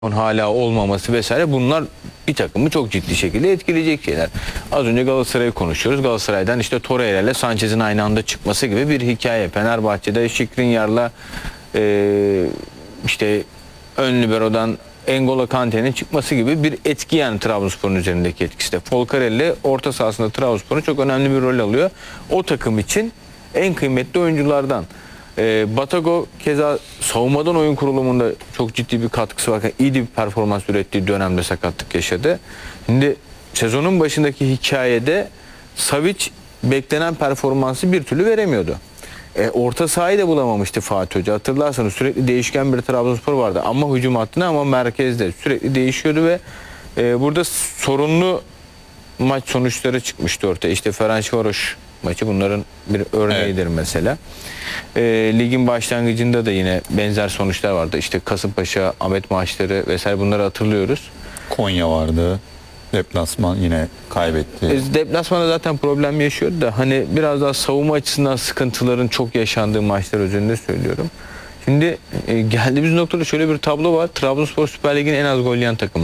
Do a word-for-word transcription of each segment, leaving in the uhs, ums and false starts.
hala olmaması vesaire, bunlar bir takımı çok ciddi şekilde etkileyecek şeyler. Az önce Galatasaray'ı konuşuyoruz. Galatasaray'dan işte Torreira ile Sanchez'in aynı anda çıkması gibi bir hikaye. Fenerbahçe'de Skriniar'la e, işte ön libero'dan N'Golo Kante'nin çıkması gibi bir etki, yani Trabzonspor'un üzerindeki etkisi de. Folcarelli orta sahasında Trabzonspor'un çok önemli bir rol alıyor. O takım için en kıymetli oyunculardan. E, Batagov keza savunmadan oyun kurulumunda çok ciddi bir katkısı varken iyi bir performans ürettiği dönemde sakatlık yaşadı. Şimdi sezonun başındaki hikayede Savic beklenen performansı bir türlü veremiyordu. E, orta sahayı da bulamamıştı Fatih Hoca. Hatırlarsanız sürekli değişken bir Trabzonspor vardı. Ama hücum hattında ama merkezde sürekli değişiyordu ve e, burada sorunlu maç sonuçları çıkmıştı ortaya. İşte Ferencvaros maçı bunların bir örneğidir, evet. Mesela. E, ligin başlangıcında da yine benzer sonuçlar vardı. İşte Kasımpaşa, Ahmet maçları vesaire, bunları hatırlıyoruz. Konya vardı. Deplasman yine kaybetti. E, deplasmanda zaten problem yaşıyordu da hani biraz daha savunma açısından sıkıntıların çok yaşandığı maçlar üzerinde söylüyorum. Şimdi e, geldiğimiz noktada şöyle bir tablo var. Trabzonspor Süper Lig'in en az gol yiyen takımı.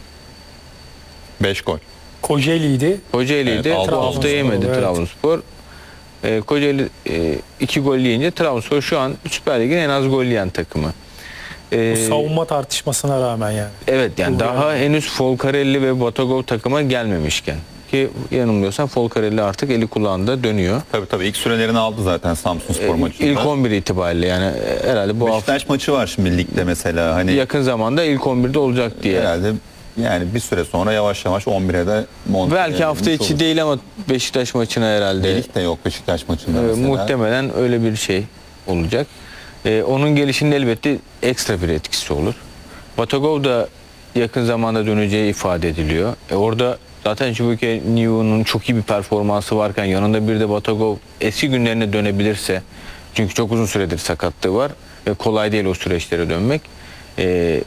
beş gol. Kocaeli'ydi. Kocaeli'ydi. Evet, bu hafta yemedi, evet. Trabzonspor. E, Kocaeli e, iki gol yiyince Trabzonspor şu an Süper Lig'in en az gol yiyen takımı. E, Bu savunma tartışmasına rağmen yani. Evet, yani Bu daha yani. henüz Folcarelli ve Batagov takıma gelmemişken, ki yanılmıyorsam Folcarelli artık eli kulağında dönüyor. Tabii tabii ilk sürelerini aldı zaten Samsunspor e, maçında. İlk on bir itibariyle yani herhalde bu Beşiktaş hafta maçı var şimdi ligde mesela, hani yakın zamanda ilk on birde olacak diye. Herhalde yani bir süre sonra yavaş yavaş on bire de monte. Belki hafta içi olur. Değil ama Beşiktaş maçına herhalde. Delik de yok Beşiktaş maçında e, mesela. Muhtemelen öyle bir şey olacak. E, onun gelişinin elbette ekstra bir etkisi olur. Batagov da yakın zamanda döneceği ifade ediliyor. E, orada zaten Çubuke New'nun çok iyi bir performansı varken yanında bir de Batagov eski günlerine dönebilirse, çünkü çok uzun süredir sakatlığı var ve kolay değil o süreçlere dönmek. E,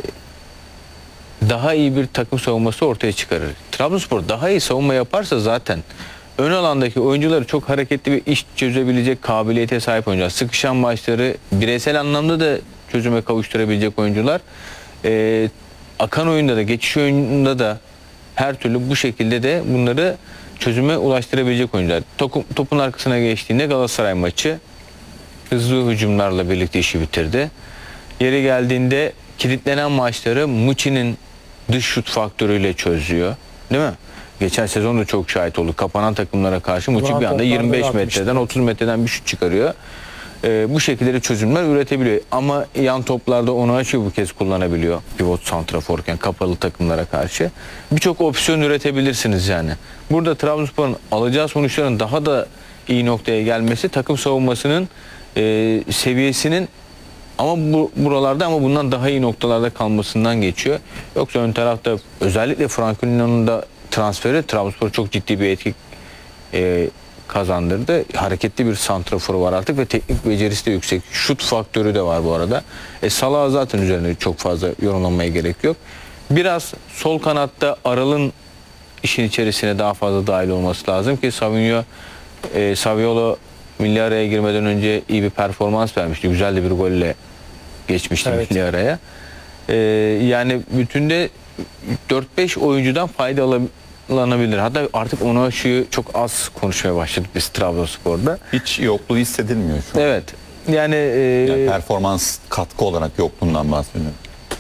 daha iyi bir takım savunması ortaya çıkarır. Trabzonspor daha iyi savunma yaparsa zaten ön alandaki oyuncuları çok hareketli ve iş çözebilecek kabiliyete sahip oyuncular. Sıkışan maçları bireysel anlamda da çözüme kavuşturabilecek oyuncular. Ee, akan oyunda da, geçiş oyununda da her türlü bu şekilde de bunları çözüme ulaştırabilecek oyuncular. Topun, topun arkasına geçtiğinde Galatasaray maçı hızlı hücumlarla birlikte işi bitirdi. Yeri geldiğinde kilitlenen maçları Muçi'nin dış şut faktörüyle çözüyor. Değil mi? Geçen sezon da çok şahit olduk. Kapanan takımlara karşı Muçi bir anda yirmi beş metreden otuz metreden bir şut çıkarıyor. Ee, bu şekilde çözümler üretebiliyor. Ama yan toplarda onu açıyor, bu kez kullanabiliyor. Pivot santraforken kapalı takımlara karşı. Birçok opsiyon üretebilirsiniz yani. Burada Trabzonspor'un alacağı sonuçların daha da iyi noktaya gelmesi takım savunmasının e, seviyesinin ama bu buralarda ama bundan daha iyi noktalarda kalmasından geçiyor. Yoksa ön tarafta özellikle Franklino'nun da transferi Trabzonspor çok ciddi bir etki e, kazandırdı. Hareketli bir santraforu var artık ve teknik becerisi de yüksek. Şut faktörü de var bu arada. E, Salah zaten üzerine çok fazla yorumlamaya gerek yok. Biraz sol kanatta Aral'ın işin içerisine daha fazla dahil olması lazım ki Savinho, e, Saviolo milli araya girmeden önce iyi bir performans vermişti. Güzel de bir golle geçmişti, evet. Milli araya. Ee, yani bütünde dört beş oyuncudan faydalanabilir. Hatta artık ona şu çok az konuşmaya başladık biz Trabzonspor'da. Hiç yokluğu hissedilmiyor şu an. Evet. Yani, e, yani performans katkı olarak yokluğundan bahsediyorum.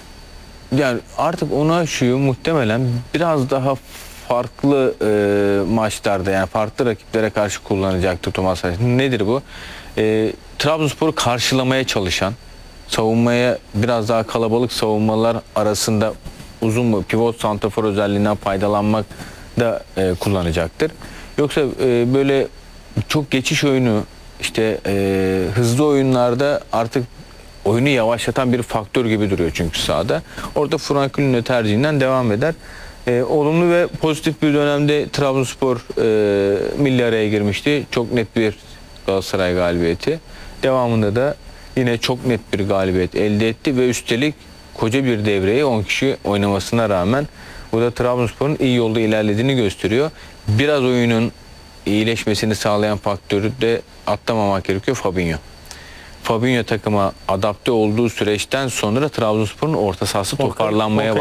Yani artık ona şu muhtemelen biraz daha farklı e, maçlarda, yani farklı rakiplere karşı kullanacaktır Thomas Müller. Nedir bu? E, Trabzonspor'u karşılamaya çalışan, savunmaya biraz daha kalabalık savunmalar arasında uzun mu pivot santrafor özelliğinden faydalanmak da e, kullanacaktır. Yoksa e, böyle çok geçiş oyunu, işte e, hızlı oyunlarda artık oyunu yavaşlatan bir faktör gibi duruyor çünkü sahada. Orada Franklino'nun tercihinden devam eder. E, olumlu ve pozitif bir dönemde Trabzonspor e, milli araya girmişti. Çok net bir Galatasaray galibiyeti. Devamında da yine çok net bir galibiyet elde etti ve üstelik koca bir devreye on kişi oynamasına rağmen bu da Trabzonspor'un iyi yolda ilerlediğini gösteriyor. Biraz oyunun iyileşmesini sağlayan faktörü de atlamamak gerekiyor, Fabinho. Fabinho takıma adapte olduğu süreçten sonra Trabzonspor'un orta sahası Volkan- toparlanmaya Volkan